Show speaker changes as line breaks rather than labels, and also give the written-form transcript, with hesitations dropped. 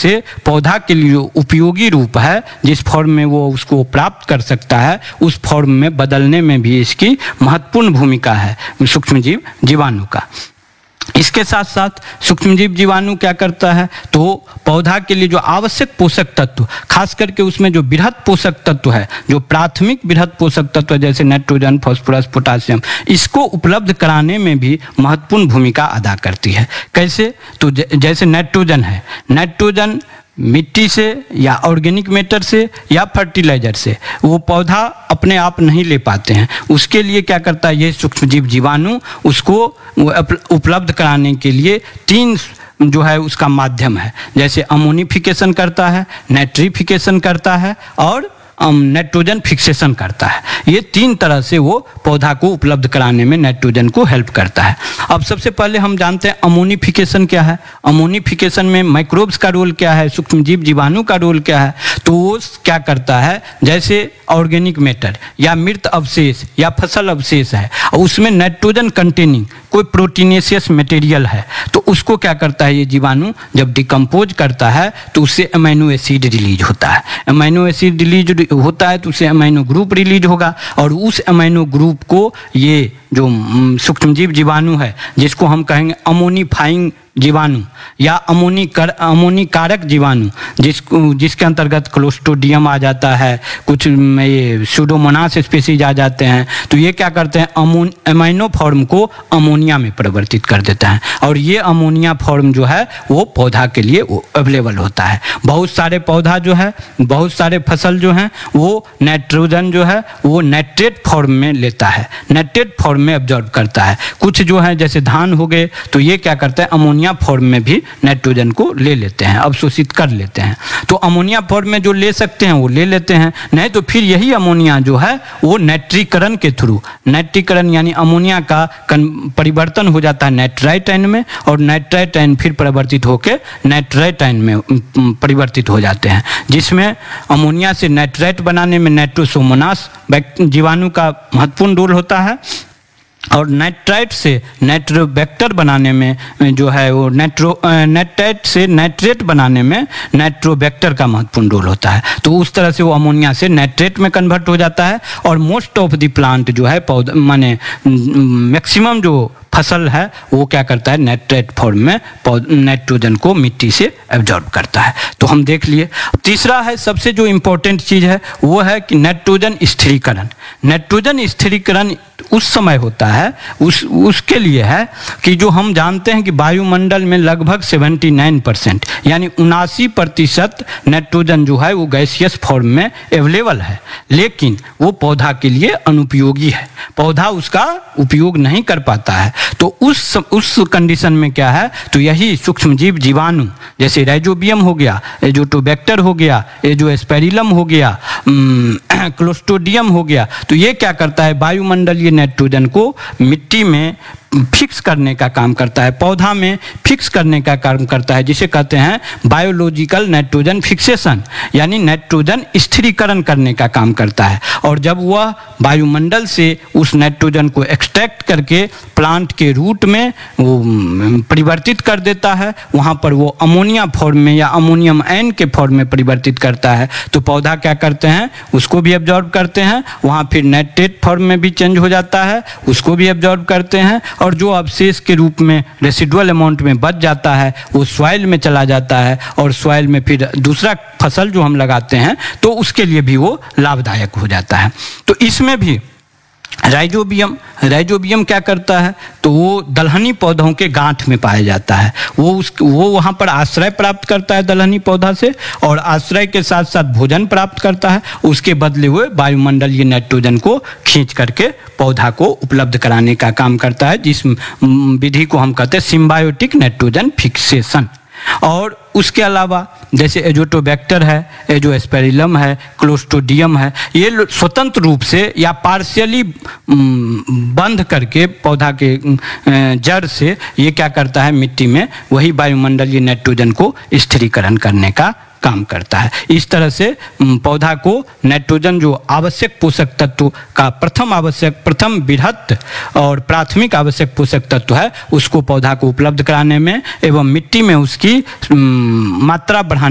से पौधा के लिए उपयोगी रूप है, जिस फॉर्म में वो उसको प्राप्त कर सकता है, उस फॉर्म में बदलने में भी इसकी महत्वपूर्ण भूमिका है सूक्ष्मजीव जीवाणु का। इसके साथ साथ सूक्ष्मजीव जीवाणु क्या करता है, तो पौधा के लिए जो आवश्यक पोषक तत्व, खास करके उसमें जो बृहद पोषक तत्व है, जो प्राथमिक बृहद पोषक तत्व जैसे नाइट्रोजन, फास्फोरस, पोटासियम, इसको उपलब्ध कराने में भी महत्वपूर्ण भूमिका अदा करती है। कैसे, तो जैसे नाइट्रोजन है, नाइट्रोजन मिट्टी से या ऑर्गेनिक मैटर से या फर्टिलाइजर से वो पौधा अपने आप नहीं ले पाते हैं। उसके लिए क्या करता है ये सूक्ष्मजीव जीवाणु, उसको उपलब्ध कराने के लिए 3 जो है उसका माध्यम है। जैसे अमोनिफिकेशन करता है, नाइट्रिफिकेशन करता है और नाइट्रोजन फिक्सेशन करता है। ये 3 तरह से वो पौधा को उपलब्ध कराने में नाइट्रोजन को हेल्प करता है। अब सबसे पहले हम जानते हैं अमोनिफिकेशन क्या है। अमोनिफिकेशन में माइक्रोब्स का रोल क्या है, सूक्ष्मजीव जीवाणु का रोल क्या है। तो वो क्या करता है, जैसे ऑर्गेनिक मैटर या मृत अवशेष या फसल अवशेष है, उसमें नाइट्रोजन कंटेनिंग कोई प्रोटीनेशियस मटेरियल है, तो उसको क्या करता है ये जीवाणु जब डिकम्पोज करता है तो उससे अमीनो एसिड रिलीज होता है। अमीनो एसिड रिलीज होता है तो उससे अमीनो ग्रुप रिलीज होगा, और उस अमीनो ग्रुप को ये जो सूक्ष्मजीव जीवाणु है, जिसको हम कहेंगे अमोनिफाइंग जीवाणु या अमोनिकारक जीवाणु, जिसके अंतर्गत क्लोस्ट्रीडियम आ जाता है, कुछ ये सूडोमोनास स्पीसीज आ जाते हैं, तो ये क्या करते हैं अमीनो फॉर्म को अमोनिया में परिवर्तित कर देता है, और ये अमोनिया फॉर्म जो है वो पौधा के लिए अवेलेबल होता है। बहुत सारे पौधा जो है, बहुत सारे फसल जो हैं वो नाइट्रोजन जो है वो नाइट्रेट फॉर्म में लेता है, नाइट्रेट फॉर्म में एब्जॉर्ब करता है। कुछ जो है जैसे धान हो गए तो ये क्या करता है अमोनिया फॉर्म में भी नाइट्रोजन को ले लेते हैं, अवशोषित कर लेते हैं। तो अमोनिया फॉर्म में जो ले सकते हैं वो ले लेते हैं, नहीं तो फिर यही अमोनिया जो है वो नाइट्रीकरण के थ्रू, नाइट्रीकरण यानी अमोनिया का परिवर्तन हो जाता है नाइट्राइट आयन में, और नाइट्राइट आयन फिर परिवर्तित होकर नाइट्रेट आयन में परिवर्तित हो जाते हैं, जिसमें अमोनिया से नाइट्राइट बनाने में नाइट्रोसोमोनास जीवाणु का महत्वपूर्ण रोल होता है, और नाइट्राइट से नाइट्रोबैक्टर बनाने में जो है वो नाइट्राइट से नाइट्रेट बनाने में नाइट्रोबैक्टर का महत्वपूर्ण रोल होता है। तो उस तरह से वो अमोनिया से नाइट्रेट में कन्वर्ट हो जाता है, और मोस्ट ऑफ द प्लांट जो है पौधा माने मैक्सिमम जो फसल है वो क्या करता है नाइट्रेट फॉर्म में नाइट्रोजन को मिट्टी से एब्जॉर्ब करता है। तो हम देख लिए। तीसरा है, सबसे जो इम्पोर्टेंट चीज़ है वो है कि नाइट्रोजन स्थिरीकरण। नाइट्रोजन स्थिरीकरण उस समय होता है, उसके लिए है कि जो हम जानते हैं कि वायुमंडल में लगभग 79% यानी 79% नाइट्रोजन जो है वो गैसियस फॉर्म में अवेलेबल है, लेकिन वो पौधा के लिए अनुपयोगी है, पौधा उसका उपयोग नहीं कर पाता है। तो उस कंडीशन में क्या है, तो यही सूक्ष्मजीव जीवाणु जैसे राइजोबियम हो गया, एजोटोबैक्टर हो गया, एजोस्पेरिलम हो गया, क्लोस्ट्रीडियम हो गया, तो ये क्या करता है वायुमंडलीय नाइट्रोजन को मिट्टी में फिक्स करने का काम करता है, पौधा में फिक्स करने का काम करता है, जिसे कहते हैं बायोलॉजिकल नाइट्रोजन फिक्सेशन, यानी नाइट्रोजन स्थिरीकरण करने का काम करता है। और जब वह वायुमंडल से उस नाइट्रोजन को एक्सट्रैक्ट करके प्लांट के रूट में वो परिवर्तित कर देता है, वहाँ पर वो अमोनिया फॉर्म में या अमोनियम आयन के फॉर्म में परिवर्तित करता है, तो पौधा क्या करते हैं उसको भी एब्जॉर्ब करते हैं, वहाँ फिर नाइट्रेट फॉर्म में भी चेंज हो जाता है, उसको भी एब्जॉर्ब करते हैं, और जो अवशेष के रूप में रेसिडुअल अमाउंट में बच जाता है वो सॉइल में चला जाता है, और सॉइल में फिर दूसरा फसल जो हम लगाते हैं तो उसके लिए भी वो लाभदायक हो जाता है। तो इसमें भी राइजोबियम क्या करता है, तो वो दलहनी पौधों के गांठ में पाया जाता है, वो वहाँ पर आश्रय प्राप्त करता है दलहनी पौधा से, और आश्रय के साथ साथ भोजन प्राप्त करता है, उसके बदले हुए वायुमंडलीय नाइट्रोजन को खींच करके पौधा को उपलब्ध कराने का काम करता है, जिस विधि को हम कहते हैं सिम्बायोटिक नाइट्रोजन फिक्सेशन। और उसके अलावा जैसे एजोटोबैक्टर है, एजोस्पेरिलम है, क्लोस्ट्रीडियम है, ये स्वतंत्र रूप से या पार्शियली बंद करके पौधा के जड़ से ये क्या करता है मिट्टी में वही वायुमंडलीय नाइट्रोजन को स्थिरीकरण करने का काम करता है। इस तरह से पौधा को नाइट्रोजन जो आवश्यक पोषक तत्व का प्रथम बृहत और प्राथमिक आवश्यक पोषक तत्व है उसको पौधा को उपलब्ध कराने में एवं मिट्टी में उसकी मात्रा बढ़ाने